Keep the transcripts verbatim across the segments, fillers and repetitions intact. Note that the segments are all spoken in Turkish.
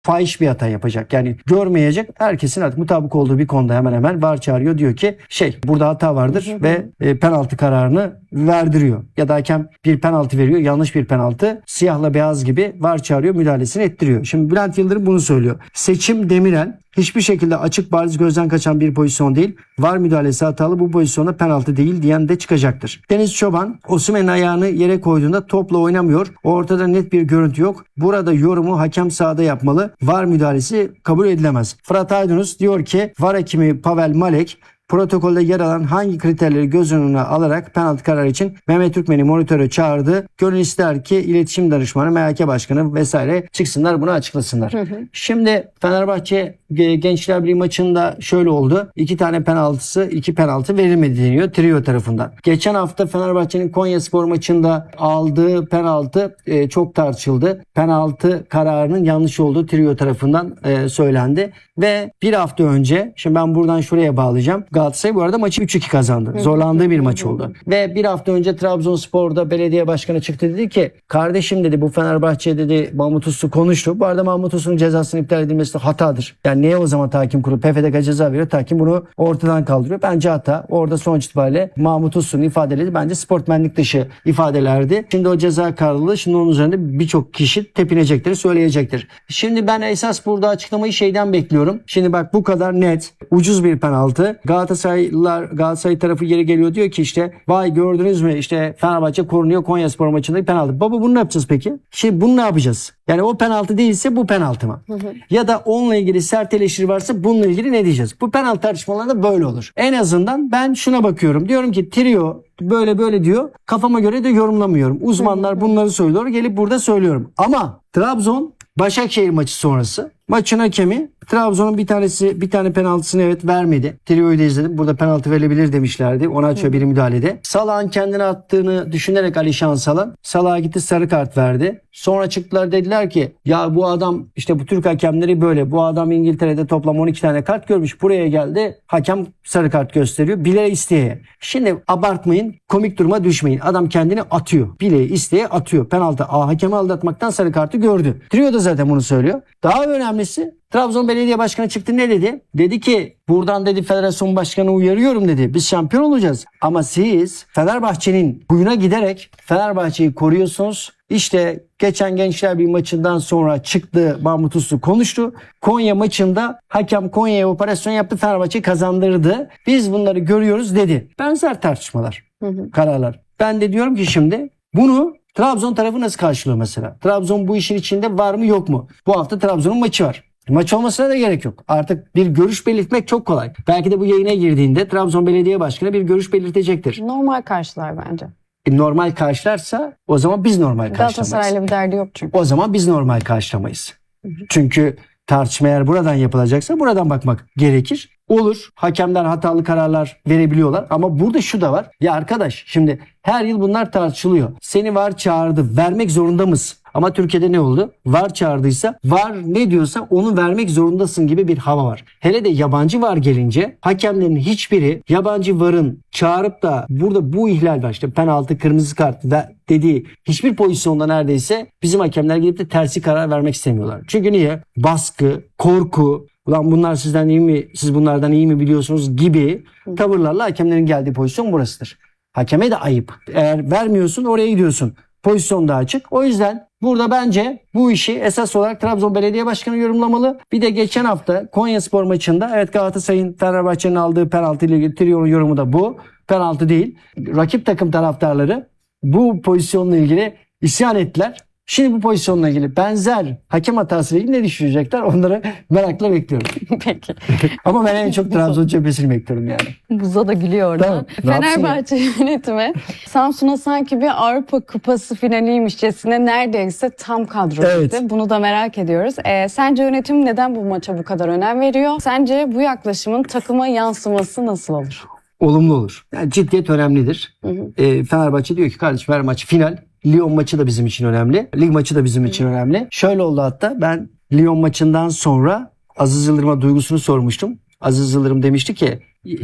fahiş bir hata yapacak. Yani görmeyecek. Herkesin artık mutabık olduğu bir konuda hemen hemen V A R çağırıyor. Diyor ki şey burada hata vardır ve e, penaltı kararını verdiriyor. Ya da hakem bir penaltı veriyor. Yanlış bir penaltı. Siyahla beyaz gibi V A R çağırıyor. Müdahalesini ettiriyor. Şimdi Bülent Yıldırım bunu söylüyor. Seçim Demirel hiçbir şekilde açık bariz gözden kaçan bir pozisyon değil. V A R müdahalesi hatalı, bu pozisyonda penaltı değil diyen de çıkacaktır. Deniz Çoban Osimhen'in ayağını yere koyduğunda topla oynamıyor. Ortada net bir görüntü yok. Burada yorumu hakem sahada yapmalı. V A R müdahalesi kabul edilemez. Fırat Aydınus diyor ki V A R hakemi Pavel Malek protokolde yer alan hangi kriterleri göz önüne alarak penaltı kararı için Mehmet Türkmen'i monitöre çağırdı. Gönül ister ki iletişim danışmanı, M H K başkanı vesaire çıksınlar, bunu açıklasınlar. Hı hı. Şimdi Fenerbahçe Gençler Birliği maçında şöyle oldu. İki tane penaltısı, iki penaltı verilmedi deniyor trio tarafından. Geçen hafta Fenerbahçe'nin Konyaspor maçında aldığı penaltı e, çok tartışıldı. Penaltı kararının yanlış olduğu trio tarafından e, söylendi. Ve bir hafta önce, şimdi ben buradan şuraya bağlayacağım. Galatasaray bu arada maçı üç iki kazandı. Zorlandığı bir maç oldu. Ve bir hafta önce Trabzonspor'da belediye başkanı çıktı, dedi ki kardeşim dedi bu Fenerbahçe dedi Mahmut Uslu konuştu. Bu arada Mahmut Uslu'nun cezasının iptal edilmesi de hatadır. Yani niye o zaman tahkim kurulu P F D K ceza veriyor? Tahkim bunu ortadan kaldırıyor. Bence hata. Orada sonuç itibariyle Mahmut Uslu'nun ifadeleri bence sportmenlik dışı ifadelerdi. Şimdi o ceza kararlılığı, şimdi onun üzerinde birçok kişi tepinecektir, söyleyecektir. Şimdi ben esas burada açıklamayı şeyden bekliyorum. Şimdi bak bu kadar net, ucuz bir penaltı. Galatasaraylılar, Galatasaray tarafı geri geliyor, diyor ki işte vay gördünüz mü işte Fenerbahçe korunuyor Konyaspor maçında penaltı. Baba bunu ne yapacağız peki? Şimdi bunu ne yapacağız? Yani o penaltı değilse bu penaltı mı? Hı hı. Ya da onunla ilgili sert eleştiri varsa bununla ilgili ne diyeceğiz? Bu penaltı tartışmalarında böyle olur. En azından ben şuna bakıyorum. Diyorum ki trio böyle böyle diyor. Kafama göre de yorumlamıyorum. Uzmanlar bunları söylüyor. Gelip burada söylüyorum. Ama Trabzon Başakşehir maçı sonrası maçın hakemi Trabzon'un bir tanesi bir tane penaltısını evet vermedi. Trio'yu da izledim. Burada penaltı verilebilir demişlerdi. Ona açıyor bir müdahalede. Salah'ın kendine attığını düşünerek Alişan Salah Salah'a gitti, sarı kart verdi. Sonra çıktılar, dediler ki ya bu adam işte bu Türk hakemleri böyle. Bu adam İngiltere'de toplam on iki tane kart görmüş. Buraya geldi. Hakem sarı kart gösteriyor. Bile isteye. Şimdi abartmayın. Komik duruma düşmeyin. Adam kendini atıyor. Bile isteye atıyor. Penaltı. Aa, hakemi aldatmaktan sarı kartı gördü. Trio da zaten bunu söylüyor. Daha önemlisi Trabzon Belediye Başkanı çıktı, ne dedi? Dedi ki buradan dedi federasyon başkanı uyarıyorum dedi. Biz şampiyon olacağız. Ama siz Fenerbahçe'nin huyuna giderek Fenerbahçe'yi koruyorsunuz. İşte geçen Gençler Birliği maçından sonra çıktı, Mahmut Uslu konuştu. Konya maçında hakem Konya'ya operasyon yaptı, Fenerbahçe'yi kazandırdı. Biz bunları görüyoruz dedi. Benzer tartışmalar, hı hı. kararlar. Ben de diyorum ki şimdi bunu Trabzon tarafı nasıl karşılıyor mesela? Trabzon bu işin içinde var mı yok mu? Bu hafta Trabzon'un maçı var. Maç olmasına da gerek yok. Artık bir görüş belirtmek çok kolay. Belki de bu yayına girdiğinde Trabzon Belediye Başkanı bir görüş belirtecektir. Normal karşılar bence. E, normal karşılarsa o zaman biz normal karşılamayız. Galatasaray'la bir derdi yok çünkü. O zaman biz normal karşılamayız. Hı hı. Çünkü tartışma eğer buradan yapılacaksa buradan bakmak gerekir. Olur. Hakemler hatalı kararlar verebiliyorlar. Ama burada şu da var. Ya arkadaş şimdi her yıl bunlar tartışılıyor. Seni V A R çağırdı. Vermek zorunda mısın? Ama Türkiye'de ne oldu? V A R çağırdıysa V A R ne diyorsa onu vermek zorundasın gibi bir hava var. Hele de yabancı V A R gelince hakemlerin hiçbiri yabancı V A R'ın çağırıp da burada bu ihlal var işte penaltı, kırmızı kart dediği hiçbir pozisyonda neredeyse bizim hakemler gidip de tersi karar vermek istemiyorlar. Çünkü niye? Baskı, korku, ulan bunlar sizden iyi mi, siz bunlardan iyi mi biliyorsunuz gibi tavırlarla hakemlerin geldiği pozisyon burasıdır. Hakeme de ayıp. Eğer vermiyorsun oraya gidiyorsun. Pozisyon da açık. O yüzden burada bence bu işi esas olarak Trabzon Belediye Başkanı yorumlamalı. Bir de geçen hafta Konyaspor maçında evet Galatasaray'ın Fenerbahçe'nin aldığı penaltı ile ilgili Trio'nun yorumu da bu. Penaltı değil. Rakip takım taraftarları bu pozisyonla ilgili isyan ettiler. Şimdi bu pozisyonla ilgili benzer hakem hatasıyla ilgili ne düşünecekler? Onları merakla bekliyorum. Peki. Ama ben en çok Trabzon cephesini bekliyorum yani. Buza da gülüyor orada. Tamam, Fenerbahçe yönetimi Samsun'a sanki bir Avrupa Kupası finaliymişçesine neredeyse tam kadro evet. gitti. Bunu da merak ediyoruz. Ee, sence yönetim neden bu maça bu kadar önem veriyor? Sence bu yaklaşımın takıma yansıması nasıl olur? Olumlu olur. Yani ciddiyet önemlidir. Hı hı. E, Fenerbahçe diyor ki kardeşim her maç final. Lyon maçı da bizim için önemli. Lig maçı da bizim için önemli. Şöyle oldu hatta ben Lyon maçından sonra Aziz Yıldırım'a duygusunu sormuştum. Aziz Yıldırım demişti ki yani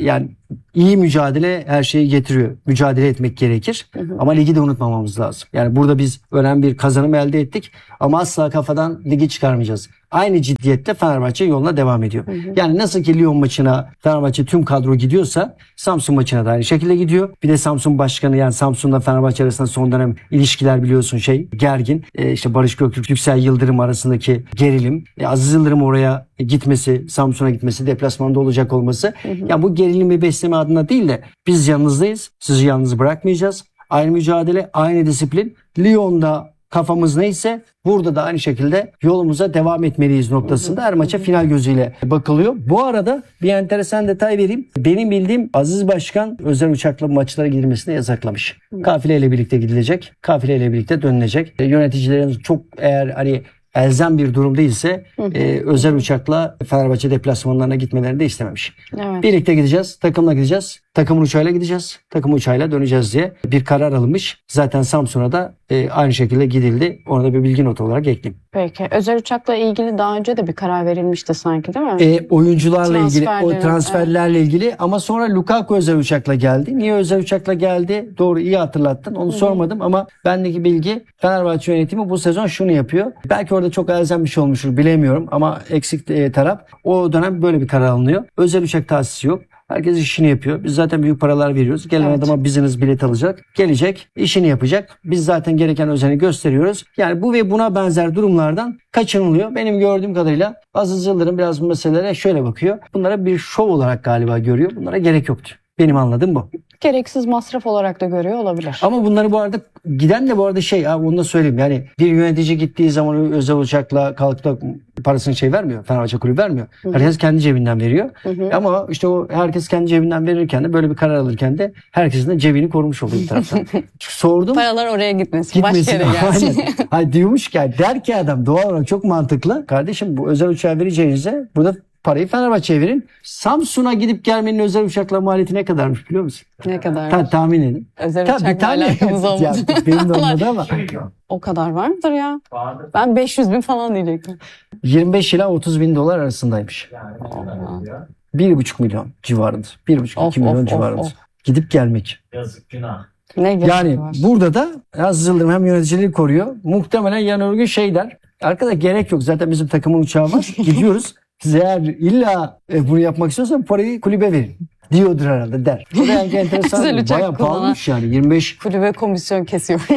iyi mücadele her şeyi getiriyor. Mücadele etmek gerekir. Hı hı. Ama ligi de unutmamamız lazım. Yani burada biz önemli bir kazanım elde ettik. Ama asla kafadan ligi çıkarmayacağız. Aynı ciddiyette Fenerbahçe yoluna devam ediyor. Hı hı. Yani nasıl ki Lyon maçına Fenerbahçe tüm kadro gidiyorsa Samsun maçına da aynı şekilde gidiyor. Bir de Samsun başkanı, yani Samsun'la Fenerbahçe arasında son dönem ilişkiler biliyorsun şey gergin. Ee, işte Barış Göktürk, Yüksel Yıldırım arasındaki gerilim. E, Aziz Yıldırım oraya gitmesi, Samsun'a gitmesi, deplasmanda olacak olması. Hı hı. Ya bu gerilimi besleme adına değil de biz yanınızdayız. Sizi yalnız bırakmayacağız. Aynı mücadele, aynı disiplin. Lyon'da kafamız neyse burada da aynı şekilde yolumuza devam etmeliyiz noktasında her maça final gözüyle bakılıyor. Bu arada bir enteresan detay vereyim. Benim bildiğim Aziz Başkan özel uçakla maçlara girmesini yasaklamış. Kafileyle birlikte gidilecek. Kafileyle birlikte dönülecek. Yöneticilerin çok eğer hani elzem bir durum değilse hı hı. E, özel uçakla Fenerbahçe deplasmanlarına gitmelerini de istememiş. Evet. Birlikte gideceğiz, takımla gideceğiz, takımın uçağıyla gideceğiz, takım uçağıyla döneceğiz diye bir karar alınmış. Zaten Samsun'a da e, aynı şekilde gidildi. Onu da bir bilgi notu olarak ekleyeyim. Peki. Özel uçakla ilgili daha önce de bir karar verilmişti sanki, değil mi? E, oyuncularla ilgili, o transferlerle evet. ilgili ama sonra Lukaku özel uçakla geldi. Niye özel uçakla geldi? Doğru, iyi hatırlattın. Onu Hı-hı. sormadım ama bendeki bilgi Fenerbahçe yönetimi bu sezon şunu yapıyor. Belki orada çok elzem bir şey olmuştur bilemiyorum ama eksik e, taraf o dönem böyle bir karar alınıyor. Özel uçak tahsisi yok. Herkes işini yapıyor. Biz zaten büyük paralar veriyoruz. Gelen evet. adama business bilet alacak. Gelecek, işini yapacak. Biz zaten gereken özeni gösteriyoruz. Yani bu ve buna benzer durumlardan kaçınılıyor. Benim gördüğüm kadarıyla Aziz Yıldırım biraz bu meselelere şöyle bakıyor. Bunlara bir şov olarak galiba görüyor. Bunlara gerek yoktu. Benim anladığım bu. Gereksiz masraf olarak da görüyor olabilir. Ama bunları bu arada giden de bu arada şey abi onu da söyleyeyim. Yani bir yönetici gittiği zaman özel uçakla kalkıp da parasını şey vermiyor. Fenerbahçe kulübü vermiyor. Hı hı. Herkes kendi cebinden veriyor. Hı hı. Ama işte o herkes kendi cebinden verirken de böyle bir karar alırken de herkesin de cebini korumuş oluyor bir taraftan. Sordum. Paralar oraya gitmesin. Gitmesin. Başka yere gelsin. Hayır diyormuş ki der ki adam doğal olarak çok mantıklı. Kardeşim bu özel uçağı vereceğinize burada parayı Fenerbahçe'ye verin. Samsun'a gidip gelmenin özel uçakla maliyeti ne kadarmış biliyor musun? Ne kadar? Ta- tahmin edin. Özel Ta- uçakla alakamız olmadı. Benim de olmadı ama. O kadar vardır ya. Vardır. Ben beş yüz bin falan diyecektim. yirmi beş ila otuz bin dolar arasındaymış. Bir buçuk milyon civarında. Bir buçuk iki milyon of, civarında. Of, of. Gidip gelmek. Yazık günah. Ne yani var? Burada da Aziz Yıldırım hem yöneticileri koruyor. Muhtemelen yarın öbür gün şey der. Arkadaş gerek yok. Zaten bizim takımın uçağı var. Gidiyoruz. Siz eğer illa e, bunu yapmak istiyorsan parayı kulübe verin. Diyordur herhalde der. O da yani enteresan. Bayağı pahalıymış yani. yirmi beş Kulübe komisyon kesiyor.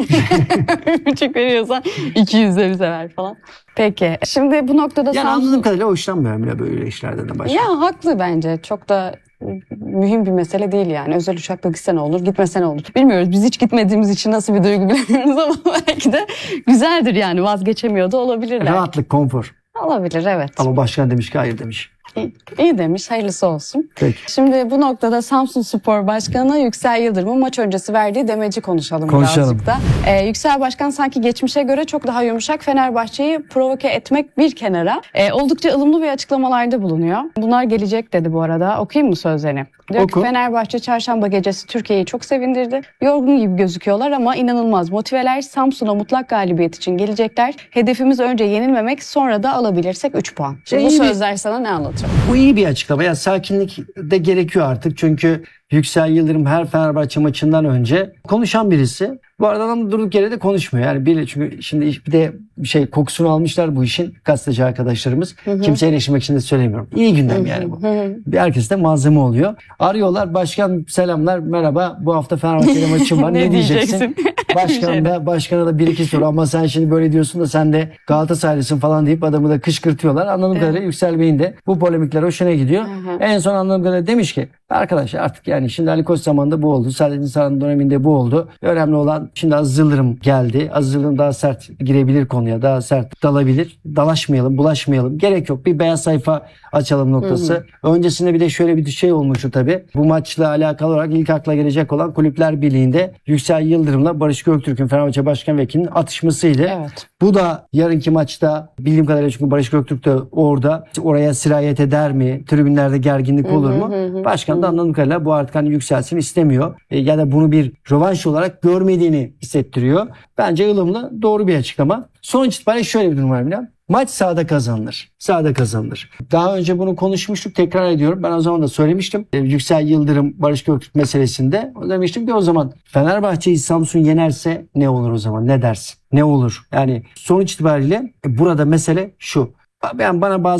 Küçük veriyorsan iki yüze bize ver falan. Peki. Şimdi bu noktada... Yani Samsun... anladığım kadarıyla hoşlanmıyorum bile böyle işlerden de başka. Ya haklı bence. Çok da mühim bir mesele değil yani. Özel uçakla gitse ne olur, gitmese ne olur. Bilmiyoruz. Biz hiç gitmediğimiz için nasıl bir duygu bilmiyoruz ama belki de güzeldir yani. Vazgeçemiyor da olabilirler. Rahatlık, konfor. Olabilir evet. Ama başkan demiş ki hayır demiş. İyi, iyi demiş. Hayırlısı olsun. Peki. Şimdi bu noktada Samsunspor Başkanı Yüksel Yıldırım'ın maç öncesi verdiği demeci konuşalım, konuşalım. birazcık da. Ee, Yüksel Başkan sanki geçmişe göre çok daha yumuşak, Fenerbahçe'yi provoke etmek bir kenara. Ee, oldukça ılımlı bir açıklamalarda bulunuyor. Bunlar gelecek dedi bu arada. Okuyayım mı sözlerini? Diyor Oku. ki Fenerbahçe çarşamba gecesi Türkiye'yi çok sevindirdi. Yorgun gibi gözüküyorlar ama inanılmaz motiveler. Samsun'a mutlak galibiyet için gelecekler. Hedefimiz önce yenilmemek, sonra da alabilirsek üç puan. Şimdi İyi bu bir- sözler sana ne anlatıyor? Bu iyi bir açıklama. Yani sakinlik de gerekiyor artık. Çünkü Yüksel Yıldırım her Fenerbahçe maçından önce konuşan birisi. Bu arada adam durduk yere de konuşmuyor. Yani bir, çünkü şimdi bir de şey kokusunu almışlar bu işin gazeteci arkadaşlarımız. Hı hı. Kimseye eleştirmek için de söylemiyorum. İyi gündem yani bu. Hı hı. Bir herkes de malzeme oluyor. Arıyorlar. Başkan selamlar, merhaba. Bu hafta Fenerbahçe'de maçım var. ne, ne diyeceksin? diyeceksin? Başkan da başkana da bir iki soru ama sen şimdi böyle diyorsun da sen de Galatasaraylısın falan deyip adamı da kışkırtıyorlar. Anladığım evet. kadarıyla Yüksel Bey'in de bu polemikler hoşuna gidiyor. Hı hı. En son anladığım kadarıyla demiş ki arkadaşlar artık yani şimdi Ali Koç zamanında bu oldu. Sadece Saran döneminde bu oldu. Önemli olan şimdi Aziz Yıldırım geldi. Aziz Yıldırım daha sert girebilir konuya. Daha sert dalabilir. Dalaşmayalım, bulaşmayalım. Gerek yok. Bir beyaz sayfa açalım noktası. Hı hı. Öncesinde bir de şöyle bir şey olmuştu tabii. Bu maçla alakalı olarak ilk akla gelecek olan Kulüpler Birliği'nde Yüksel Yıldırım'la Barış Göktürk'ün Fenerbahçe Başkan Vekili'nin atışmasıydı. Evet. Bu da yarınki maçta bildiğim kadarıyla çünkü Barış Göktürk de orada. Oraya sirayet eder mi? Tribünlerde gerginlik olur mu? Hı hı, Başkan da anladığım kadarıyla bu artık hani yükselsin istemiyor. E, ya da bunu bir rövanş olarak görmediğini hissettiriyor. Bence ılımlı doğru bir açıklama. Sonuç itibariyle şöyle bir durum var Milan. Maç sahada kazanılır. Sahada kazanılır. Daha önce bunu konuşmuştuk. Tekrar ediyorum. Ben o zaman da söylemiştim. E, Yüksel Yıldırım, Barış Göktürk meselesinde. O demiştim ki o zaman Fenerbahçe'yi Samsun yenerse ne olur o zaman? Ne dersin? Ne olur? Yani sonuç itibariyle burada mesele şu. Ben bana bazı